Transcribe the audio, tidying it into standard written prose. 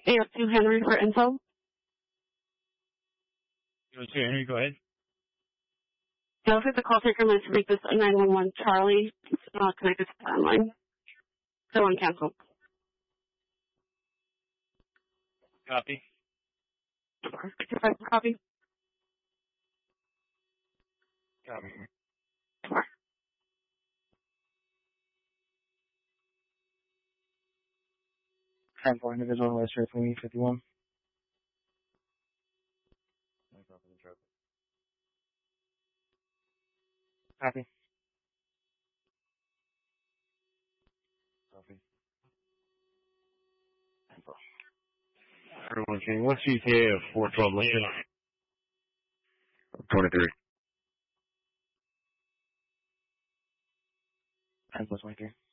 AF2 Henry for info. AF2 Henry, go ahead. Yeah, I'll hit the call taker line to make this a 911 Charlie connected to the line. So on cancel. Copy. Copy. Copy. 10-4 individual, West Sheriff, 51. Copy. Copy. Everyone, what's ETA of 412 Lincoln? 23. 10-23.